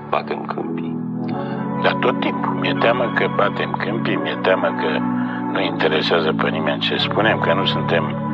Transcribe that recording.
batem câmpii. Dar tot timpul. Mi-e teamă că batem câmpii, mi-e teamă că nu interesează pe nimeni ce spunem, că nu suntem